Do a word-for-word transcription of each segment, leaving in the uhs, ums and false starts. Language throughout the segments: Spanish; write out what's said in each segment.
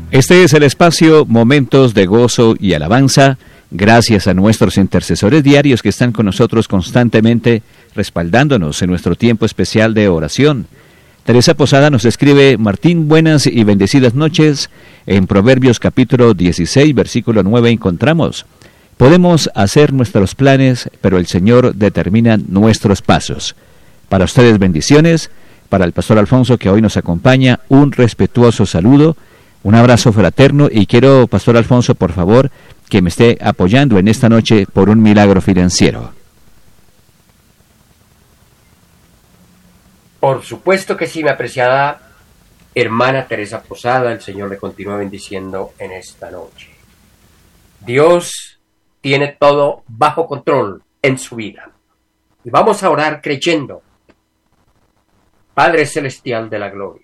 Este es el espacio Momentos de Gozo y Alabanza, gracias a nuestros intercesores diarios que están con nosotros constantemente, respaldándonos en nuestro tiempo especial de oración. Teresa Posada nos escribe: Martín, buenas y bendecidas noches. En Proverbios capítulo dieciséis, versículo nueve encontramos: podemos hacer nuestros planes, pero el Señor determina nuestros pasos. Para ustedes bendiciones, para el pastor Alfonso que hoy nos acompaña, un respetuoso saludo, un abrazo fraterno, y quiero, pastor Alfonso, por favor, que me esté apoyando en esta noche por un milagro financiero. Por supuesto que sí, mi apreciada hermana Teresa Posada, el Señor le continúa bendiciendo en esta noche. Dios tiene todo bajo control en su vida. Y vamos a orar creyendo. Padre Celestial de la Gloria,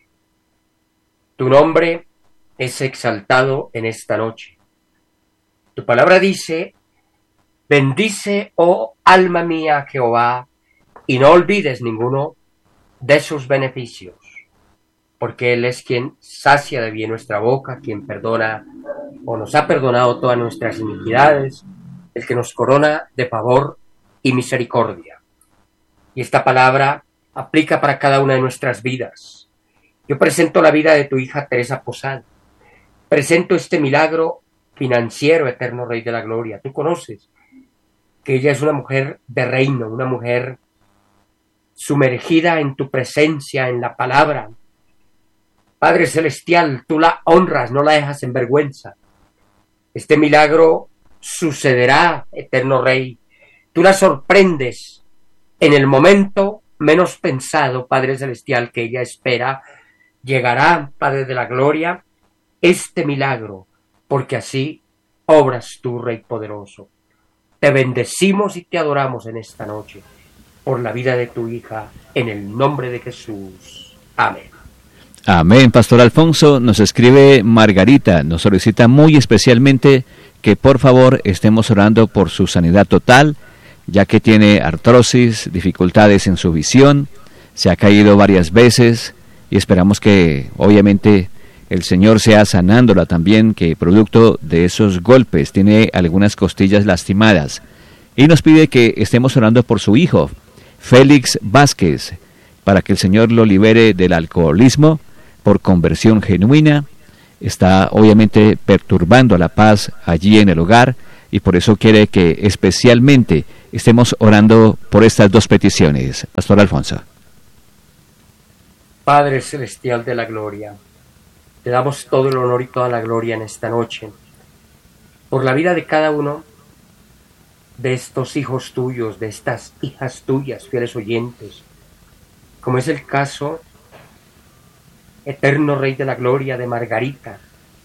tu nombre es exaltado en esta noche. Tu palabra dice: bendice, oh alma mía, a Jehová, y no olvides ninguno de sus beneficios, porque Él es quien sacia de bien nuestra boca, quien perdona o nos ha perdonado todas nuestras iniquidades, el que nos corona de favor y misericordia. Y esta palabra aplica para cada una de nuestras vidas. Yo presento la vida de tu hija Teresa Posada. Presento este milagro financiero, eterno Rey de la Gloria. Tú conoces que ella es una mujer de reino, una mujer sumergida en tu presencia, en la palabra. Padre Celestial, tú la honras, no la dejas en vergüenza. Este milagro sucederá, eterno Rey. Tú la sorprendes en el momento menos pensado, Padre Celestial, que ella espera. Llegará, Padre de la Gloria, este milagro, porque así obras tú, Rey poderoso. Te bendecimos y te adoramos en esta noche por la vida de tu hija, en el nombre de Jesús. Amén. Amén. Pastor Alfonso, nos escribe Margarita, nos solicita muy especialmente que por favor estemos orando por su sanidad total, ya que tiene artrosis, dificultades en su visión, se ha caído varias veces y esperamos que obviamente el Señor sea sanándola también, que producto de esos golpes tiene algunas costillas lastimadas. Y nos pide que estemos orando por su hijo, Félix Vázquez, para que el Señor lo libere del alcoholismo por conversión genuina. Está obviamente perturbando la paz allí en el hogar y por eso quiere que especialmente estemos orando por estas dos peticiones. Pastor Alfonso. Padre Celestial de la Gloria, te damos todo el honor y toda la gloria en esta noche por la vida de cada uno de estos hijos tuyos, de estas hijas tuyas, fieles oyentes, como es el caso, eterno Rey de la Gloria, de Margarita.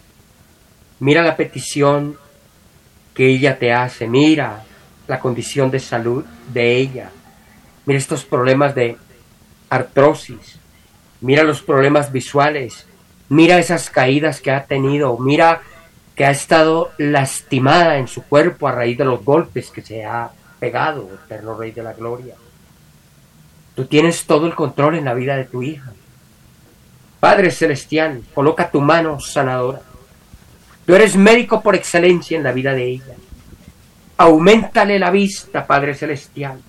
Mira la petición que ella te hace, mira la condición de salud de ella, mira estos problemas de artrosis, mira los problemas visuales, mira esas caídas que ha tenido, mira que ha estado lastimada en su cuerpo a raíz de los golpes que se ha pegado, eterno Rey de la Gloria. Tú tienes todo el control en la vida de tu hija. Padre Celestial, coloca tu mano sanadora. Tú eres médico por excelencia en la vida de ella. Auméntale la vista, Padre Celestial.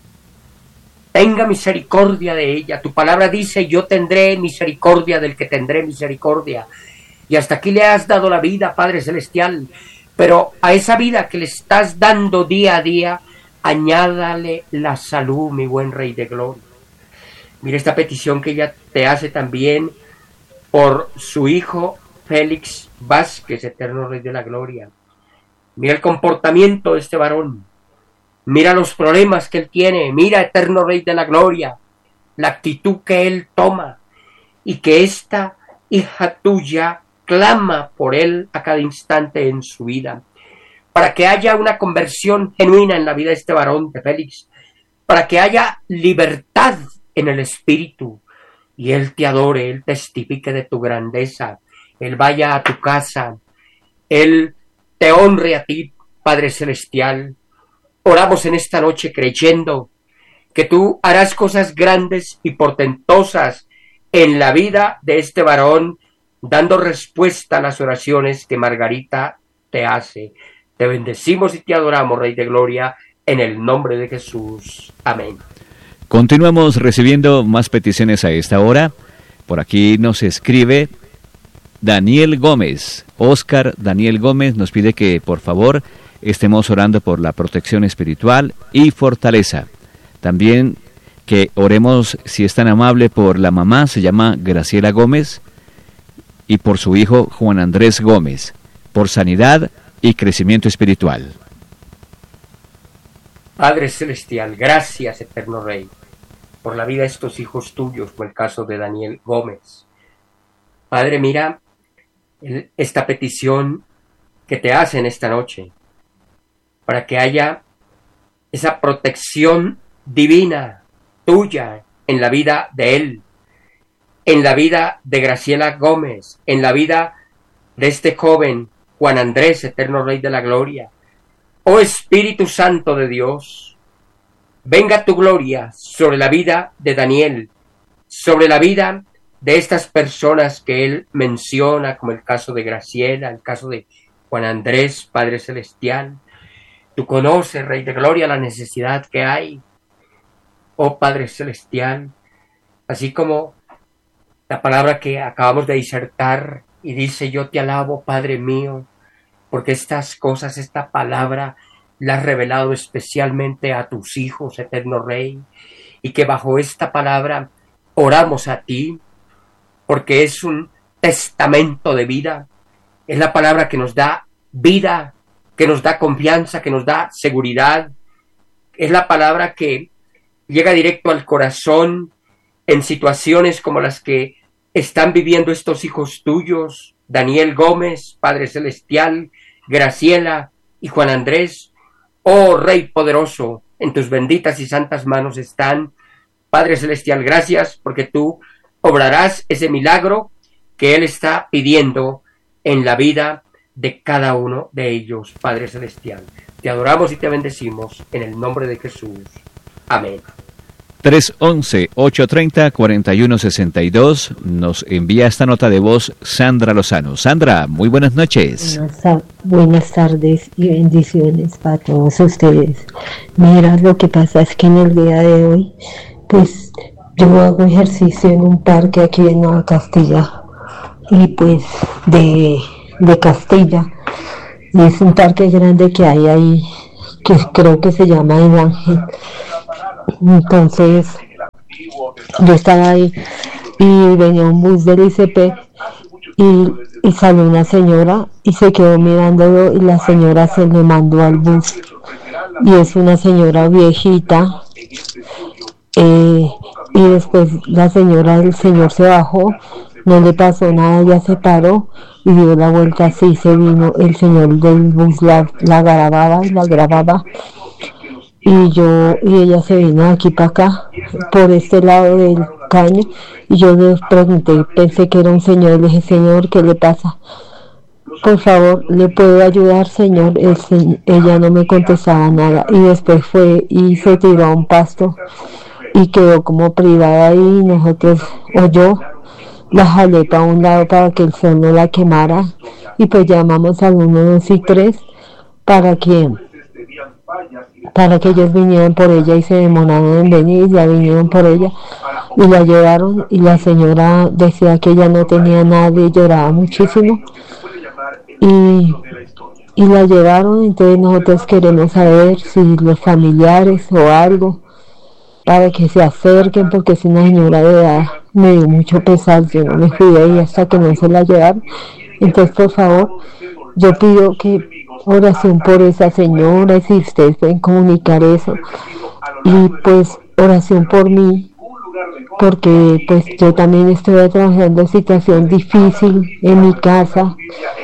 Tenga misericordia de ella. Tu palabra dice: yo tendré misericordia del que tendré misericordia. Y hasta aquí le has dado la vida, Padre Celestial. Pero a esa vida que le estás dando día a día, añádale la salud, mi buen Rey de Gloria. Mira esta petición que ella te hace también por su hijo Félix Vázquez, eterno Rey de la Gloria. Mira el comportamiento de este varón. Mira los problemas que él tiene. Mira, eterno Rey de la Gloria, la actitud que él toma. Y que esta hija tuya clama por él a cada instante en su vida. Para que haya una conversión genuina en la vida de este varón, de Félix. Para que haya libertad en el espíritu. Y él te adore, él testifique de tu grandeza. Él vaya a tu casa. Él te honre a ti, Padre Celestial. Oramos en esta noche creyendo que tú harás cosas grandes y portentosas en la vida de este varón dando respuesta a las oraciones que Margarita te hace. Te bendecimos y te adoramos, Rey de Gloria, en el nombre de Jesús. Amén. Continuamos recibiendo más peticiones a esta hora. Por aquí nos escribe Daniel Gómez. Oscar Daniel Gómez nos pide que, por favor, estemos orando por la protección espiritual y fortaleza. También que oremos, si es tan amable, por la mamá, se llama Graciela Gómez, y por su hijo Juan Andrés Gómez, por sanidad y crecimiento espiritual. Padre Celestial, gracias, eterno Rey, por la vida de estos hijos tuyos, como el caso de Daniel Gómez. Padre, mira esta petición que te hacen esta noche, para que haya esa protección divina tuya en la vida de él, en la vida de Graciela Gómez, en la vida de este joven Juan Andrés, eterno Rey de la Gloria. Oh Espíritu Santo de Dios, venga tu gloria sobre la vida de Daniel, sobre la vida de estas personas que él menciona, como el caso de Graciela, el caso de Juan Andrés, Padre Celestial. Tú conoces, Rey de Gloria, la necesidad que hay, oh Padre Celestial, así como la palabra que acabamos de disertar y dice: yo te alabo, Padre mío, porque estas cosas, esta palabra, la has revelado especialmente a tus hijos, eterno Rey, y que bajo esta palabra oramos a ti, porque es un testamento de vida, es la palabra que nos da vida, que nos da confianza, que nos da seguridad, es la palabra que llega directo al corazón en situaciones como las que están viviendo estos hijos tuyos, Daniel Gómez, Padre Celestial, Graciela y Juan Andrés. Oh Rey poderoso, en tus benditas y santas manos están. Padre Celestial, gracias porque tú obrarás ese milagro que Él está pidiendo en la vida de cada uno de ellos, Padre Celestial. Te adoramos y te bendecimos en el nombre de Jesús. Amén. tres once, ochocientos treinta, cuarenta y uno sesenta y dos. Nos envía esta nota de voz Sandra Lozano. Sandra, muy buenas noches. Buenas, buenas tardes y bendiciones para todos ustedes. Mira, lo que pasa es que en el día de hoy, pues yo hago ejercicio en un parque aquí en Nueva Castilla, y pues de, de Castilla, y es un parque grande que hay ahí, que creo que se llama El Ángel. Entonces yo estaba ahí y venía un bus del I C P y, y salió una señora y se quedó mirándolo, y la señora se le mandó al bus, y es una señora viejita, eh, y después la señora, el señor se bajó, no le pasó nada, ya se paró y dio la vuelta así, se vino el señor del bus, la, la grababa y la grababa. Y yo, y ella se vino aquí para acá, por este lado del caño, y yo le pregunté, pensé que era un señor, le dije: señor, ¿qué le pasa? Por favor, ¿le puedo ayudar, señor? El se, ella no me contestaba nada, y después fue y se tiró a un pasto, y quedó como privada ahí, y nosotros, o yo, la jalé para un lado para que el sol no la quemara, y pues llamamos al uno, dos y tres para que... para que ellos vinieran por ella, y se demoraron en venir, ya vinieron por ella y la llevaron, y la señora decía que ella no tenía nadie, lloraba muchísimo, y, y la llevaron. Entonces nosotros queremos saber si los familiares o algo, para que se acerquen, porque es una señora de edad, me dio mucho pesar, yo no me fui de ahí hasta que no se la llevaron. Entonces, por favor, yo pido que oración por esa señora, si ustedes pueden comunicar eso, y pues oración por mí, porque pues yo también estoy atravesando una situación difícil en mi casa,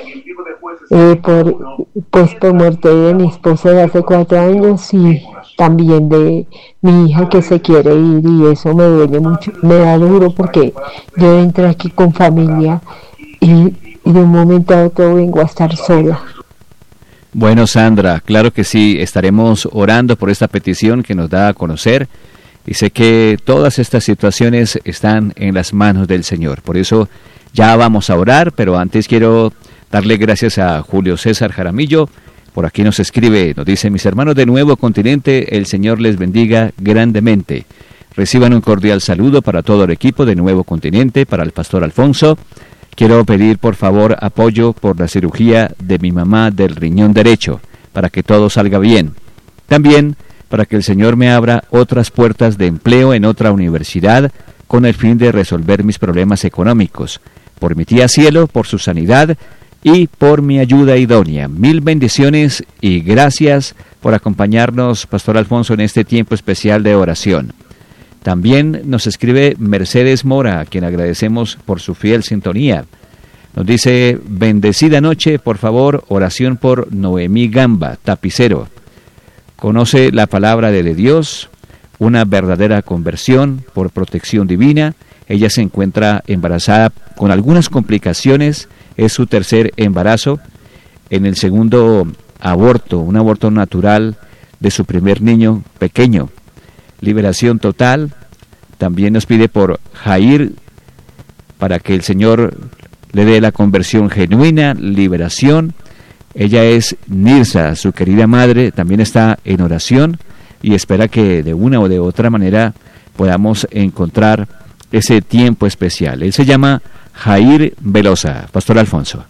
eh, por pues por muerte de mi esposa de hace cuatro años, y también de mi hija que se quiere ir, y eso me duele mucho, me da duro, porque yo entré aquí con familia y, y de un momento a otro vengo a estar sola. Bueno, Sandra, claro que sí, estaremos orando por esta petición que nos da a conocer, y sé que todas estas situaciones están en las manos del Señor. Por eso Ya vamos a orar, pero antes quiero darle gracias a Julio César Jaramillo. Por aquí nos escribe, nos dice: mis hermanos de Nuevo Continente, el Señor les bendiga grandemente. Reciban un cordial saludo para todo el equipo de Nuevo Continente, para el pastor Alfonso. Quiero pedir por favor apoyo por la cirugía de mi mamá del riñón derecho, para que todo salga bien. También para que el Señor me abra otras puertas de empleo en otra universidad, con el fin de resolver mis problemas económicos. Por mi tía Cielo, por su sanidad y por mi ayuda idónea. Mil bendiciones y gracias por acompañarnos, Pastor Alfonso, en este tiempo especial de oración. También nos escribe Mercedes Mora, a quien agradecemos por su fiel sintonía. Nos dice: bendecida noche, por favor, oración por Noemí Gamba, tapicero. Conoce la palabra de Dios, una verdadera conversión por protección divina. Ella se encuentra embarazada con algunas complicaciones, es su tercer embarazo, en el segundo aborto, un aborto natural de su primer niño pequeño. Liberación total. También nos pide por Jair, para que el Señor le dé la conversión genuina, liberación. Ella es Nirsa, su querida madre, también está en oración y espera que de una o de otra manera podamos encontrar ese tiempo especial. Él se llama Jair Velosa. Pastor Alfonso.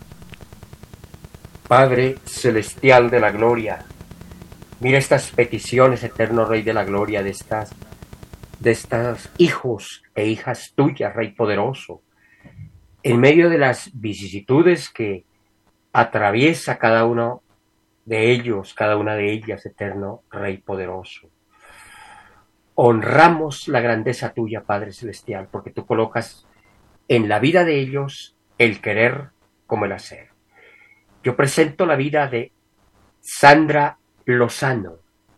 Padre celestial de la gloria, mira estas peticiones, eterno Rey de la gloria, de estas, de estos hijos e hijas tuyas, Rey poderoso, en medio de las vicisitudes que atraviesa cada uno de ellos, cada una de ellas, eterno Rey poderoso. Honramos la grandeza tuya, Padre celestial, porque tú colocas en la vida de ellos el querer como el hacer. Yo presento la vida de Sandra Lozano.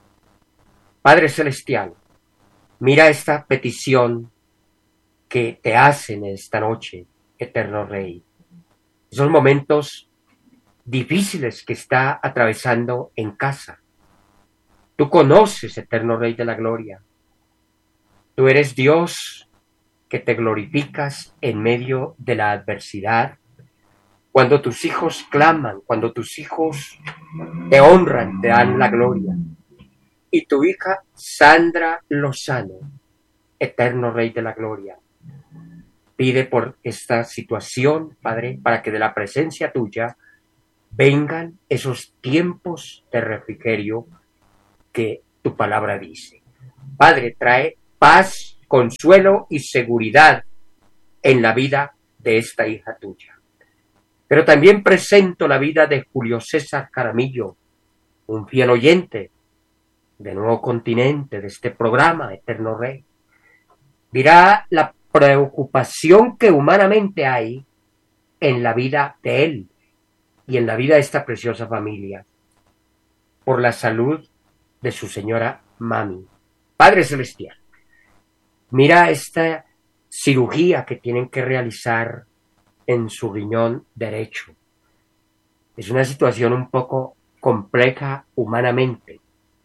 Padre celestial, mira esta petición que te hacen esta noche, eterno Rey. Esos momentos difíciles que está atravesando en casa. Tú conoces, eterno Rey de la gloria. Tú eres Dios que te glorificas en medio de la adversidad. Cuando tus hijos claman, cuando tus hijos te honran, te dan la gloria. Y tu hija Sandra Lozano, eterno Rey de la gloria, pide por esta situación, Padre, para que de la presencia tuya vengan esos tiempos de refrigerio que tu palabra dice. Padre, trae paz, consuelo y seguridad en la vida de esta hija tuya. Pero también presento la vida de Julio César Jaramillo, un fiel oyente de Nuevo Continente, de este programa, Eterno Rey. Dirá la preocupación que humanamente hay en la vida de él y en la vida de esta preciosa familia por la salud de su señora mami. Padre celestial, mira esta cirugía que tienen que realizar en su riñón derecho. Es una situación un poco compleja humanamente,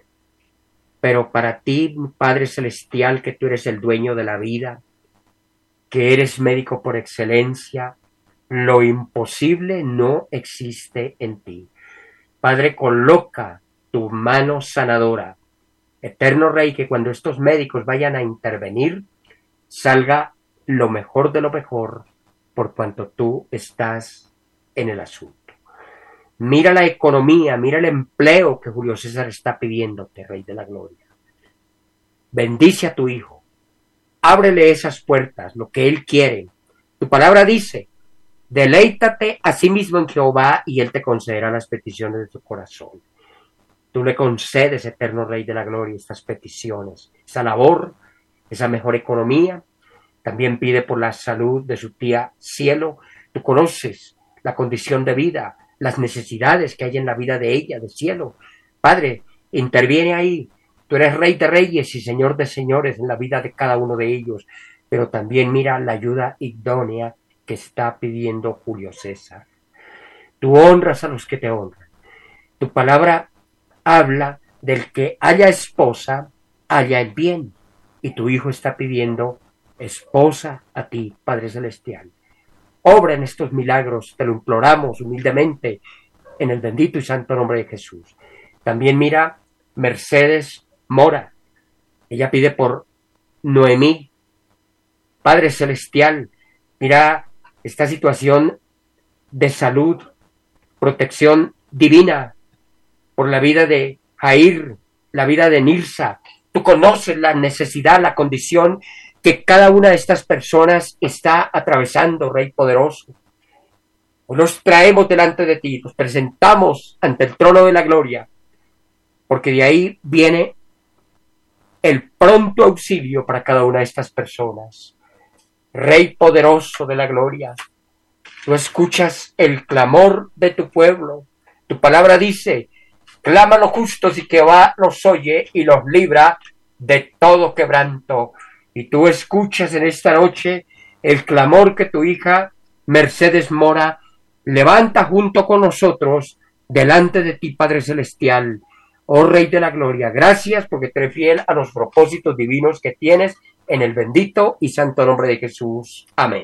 pero para ti, Padre celestial, que tú eres el dueño de la vida, que eres médico por excelencia, lo imposible no existe en ti. Padre, coloca tu mano sanadora, eterno Rey, que cuando estos médicos vayan a intervenir, salga lo mejor de lo mejor, por cuanto tú estás en el asunto. Mira la economía, mira el empleo que Julio César está pidiéndote, Rey de la gloria. Bendice a tu hijo, ábrele esas puertas, lo que él quiere. Tu palabra dice: deleítate a sí mismo en Jehová y él te concederá las peticiones de tu corazón. Tú le concedes, eterno Rey de la gloria, estas peticiones, esa labor, esa mejor economía. También pide por la salud de su tía Cielo. Tú conoces la condición de vida, las necesidades que hay en la vida de ella, de Cielo. Padre, interviene ahí. Tú eres Rey de reyes y Señor de señores en la vida de cada uno de ellos. Pero también mira la ayuda idónea que está pidiendo Julio César. Tú honras a los que te honran. Tu palabra habla del que haya esposa, haya el bien. Y tu hijo está pidiendo esposa a ti, Padre celestial. obra en estos milagros, te lo imploramos humildemente en el bendito y santo nombre de Jesús. También mira Mercedes Mora, ella pide por Noemí. Padre Celestial, mira esta situación de salud, protección divina por la vida de Jair, la vida de Nilsa. Tú conoces la necesidad, la condición que cada una de estas personas está atravesando, Rey poderoso. Hoy los traemos delante de ti, los presentamos ante el trono de la gloria, porque de ahí viene el pronto auxilio para cada una de estas personas. Rey poderoso de la gloria, tú escuchas el clamor de tu pueblo. Tu palabra dice: clama a los justos y Jehová los oye y los libra de todo quebranto. Y tú escuchas en esta noche el clamor que tu hija Mercedes Mora levanta junto con nosotros delante de ti, Padre Celestial. Oh Rey de la Gloria, gracias porque te eres fiel a los propósitos divinos que tienes en el bendito y santo nombre de Jesús. Amén.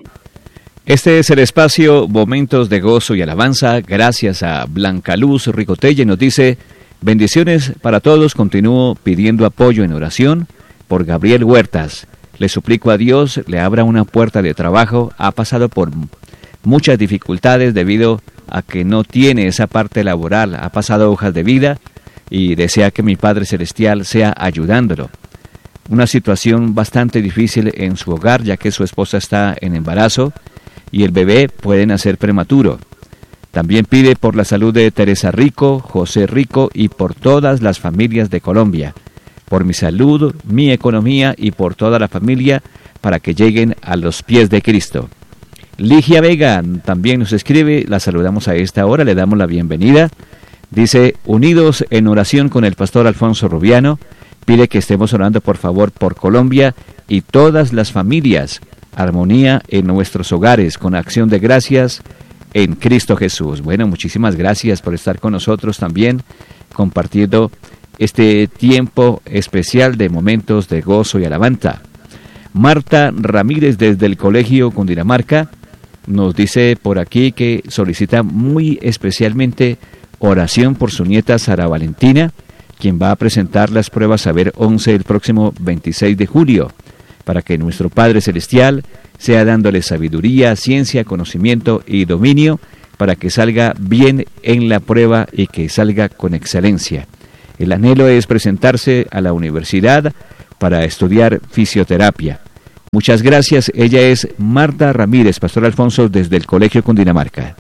Este es el espacio Momentos de Gozo y Alabanza, gracias a Blanca Luz Ricotelle. Nos dice: bendiciones para todos, continúo pidiendo apoyo en oración por Gabriel Huertas. Le suplico a Dios le abra una puerta de trabajo, ha pasado por muchas dificultades debido a que no tiene esa parte laboral, ha pasado hojas de vida y desea que mi Padre Celestial sea ayudándolo. Una situación bastante difícil en su hogar, ya que su esposa está en embarazo y el bebé puede nacer prematuro. También pide por la salud de Teresa Rico, José Rico y por todas las familias de Colombia, por mi salud, mi economía y por toda la familia, para que lleguen a los pies de Cristo. Ligia Vega también nos escribe, la saludamos a esta hora, le damos la bienvenida. Dice: unidos en oración con el pastor Alfonso Rubiano, pide que estemos orando por favor por Colombia y todas las familias, armonía en nuestros hogares, con acción de gracias en Cristo Jesús. Bueno, muchísimas gracias por estar con nosotros también, compartiendo este tiempo especial de momentos de gozo y alabanza. Marta Ramírez desde el Colegio Cundinamarca nos dice por aquí que solicita muy especialmente oración por su nieta Sara Valentina, quien va a presentar las pruebas Saber once el próximo veintiséis de julio, para que nuestro Padre Celestial sea dándole sabiduría, ciencia, conocimiento y dominio para que salga bien en la prueba y que salga con excelencia. El anhelo es presentarse a la universidad para estudiar fisioterapia. Muchas gracias. Ella es Marta Ramírez, Pastor Alfonso, desde el Colegio Cundinamarca.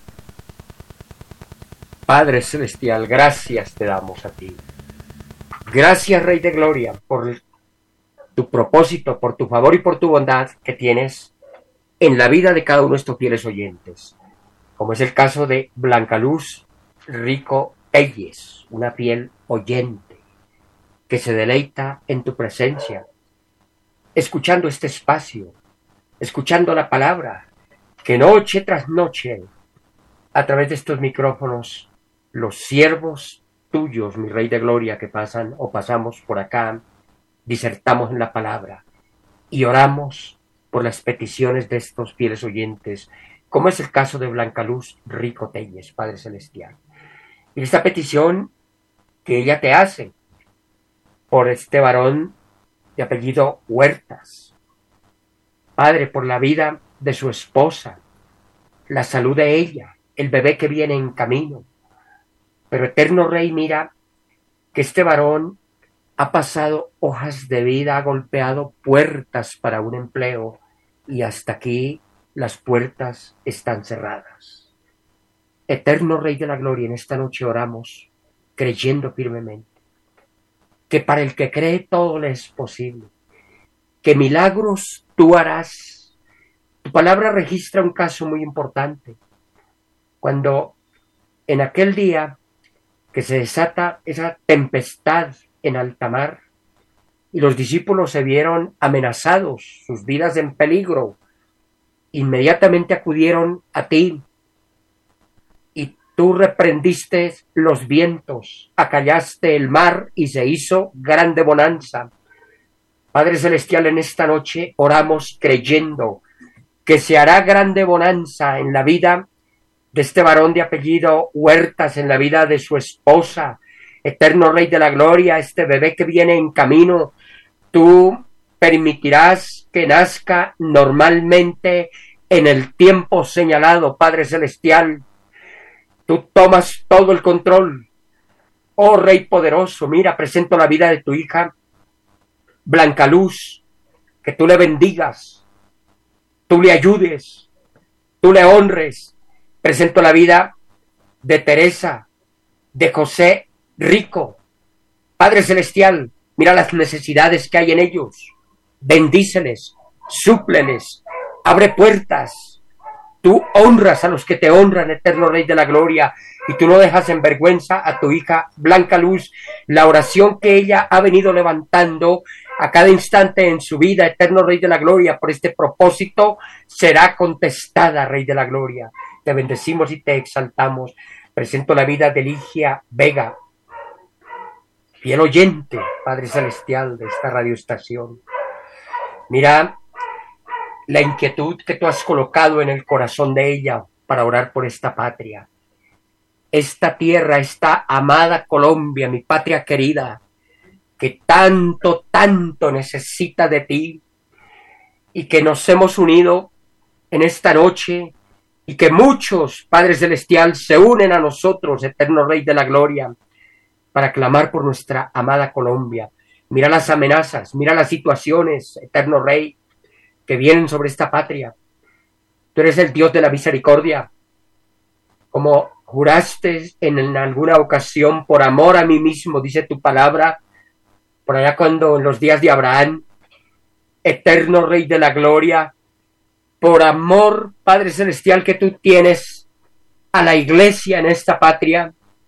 Padre Celestial, gracias te damos a ti. Gracias, Rey de Gloria, por tu propósito, por tu favor y por tu bondad que tienes en la vida de cada uno de estos fieles oyentes, como es el caso de Blanca Luz Rico Telles, una fiel oyente que se deleita en tu presencia, escuchando este espacio, escuchando la palabra, que noche tras noche, a través de estos micrófonos, los siervos tuyos, mi Rey de Gloria, que pasan o pasamos por acá, disertamos en la palabra y oramos por las peticiones de estos fieles oyentes, como es el caso de Blanca Luz Rico Telles, Padre Celestial. Y esta petición que ella te hace por este varón de apellido Huertas, Padre, por la vida de su esposa, la salud de ella, el bebé que viene en camino. Pero eterno Rey, mira que este varón ha pasado hojas de vida, ha golpeado puertas para un empleo y hasta aquí las puertas están cerradas. Eterno Rey de la Gloria, en esta noche oramos creyendo firmemente que para el que cree todo le es posible, que milagros tú harás. Tu palabra registra un caso muy importante, cuando en aquel día que se desata esa tempestad en alta mar y los discípulos se vieron amenazados, sus vidas en peligro, inmediatamente acudieron a ti y tú reprendiste los vientos, acallaste el mar y se hizo grande bonanza. Padre Celestial, en esta noche oramos creyendo que se hará grande bonanza en la vida de este varón de apellido Huertas, en la vida de su esposa, eterno Rey de la Gloria, este bebé que viene en camino, tú permitirás que nazca normalmente en el tiempo señalado, Padre Celestial. Tú tomas todo el control, oh Rey poderoso. Mira, presento la vida de tu hija Blanca Luz, que tú le bendigas, tú le ayudes, tú le honres. Presento la vida de Teresa, de José Rico. Padre Celestial, mira las necesidades que hay en ellos, bendíceles, súpleles, abre puertas. Tú honras a los que te honran, eterno Rey de la Gloria, y tú no dejas en vergüenza a tu hija Blanca Luz. La oración que ella ha venido levantando a cada instante en su vida, eterno Rey de la Gloria, por este propósito, será contestada, Rey de la Gloria. Te bendecimos y te exaltamos. Presento la vida de Ligia Vega, fiel oyente, Padre Celestial, de esta radioestación. Mira la inquietud que tú has colocado en el corazón de ella para orar por esta patria. Esta tierra, esta amada Colombia, mi patria querida, que tanto, tanto necesita de ti, y que nos hemos unido en esta noche, y que muchos, Padre Celestial, se unen a nosotros, eterno Rey de la Gloria, para clamar por nuestra amada Colombia. Mira las amenazas, mira las situaciones, eterno Rey, que vienen sobre esta patria. Tú eres el Dios de la misericordia, como juraste en alguna ocasión, por amor a mí mismo, dice tu palabra, por allá cuando en los días de Abraham, eterno Rey de la Gloria, por amor, Padre Celestial, que tú tienes a la iglesia en esta patria,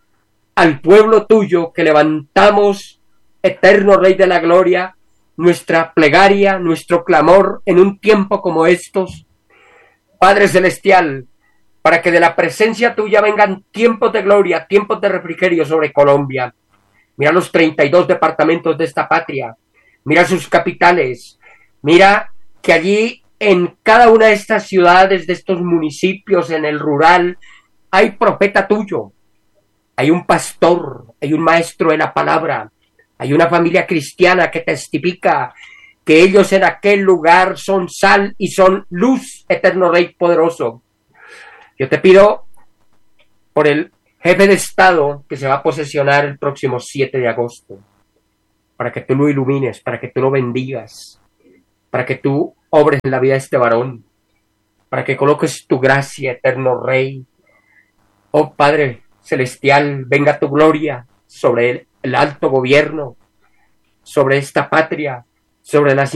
al pueblo tuyo que levantamos, eterno Rey de la Gloria, nuestra plegaria, nuestro clamor en un tiempo como estos, Padre Celestial, para que de la presencia tuya vengan tiempos de gloria, tiempos de refrigerio sobre Colombia. Mira los treinta y dos departamentos de esta patria, mira sus capitales, mira que allí en cada una de estas ciudades, de estos municipios, en el rural, hay profeta tuyo, hay un pastor, hay un maestro de la palabra, hay una familia cristiana que testifica que ellos en aquel lugar son sal y son luz, eterno Rey poderoso. Yo te pido por el jefe de Estado que se va a posesionar el próximo siete de agosto, para que tú lo ilumines, para que tú lo bendigas, para que tú obres en la vida de este varón, para que coloques tu gracia, eterno Rey. Oh Padre Celestial, venga tu gloria sobre el, el alto gobierno, sobre esta patria, sobre las